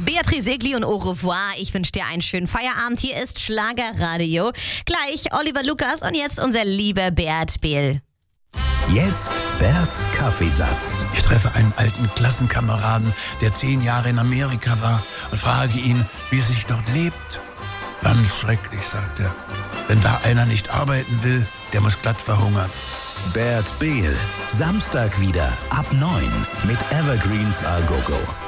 Beatrice Egli und Au revoir. Ich wünsche dir einen schönen Feierabend. Hier ist Schlagerradio. Gleich Oliver Lukas und jetzt unser lieber Bert Behl. Jetzt Berts Kaffeesatz. Ich treffe einen alten Klassenkameraden, der 10 Jahre in Amerika war und frage ihn, wie es sich dort lebt. Ganz schrecklich, sagt er. Wenn da einer nicht arbeiten will, der muss glatt verhungern. Bert Behl, Samstag wieder ab 9 mit Evergreens A Go Go.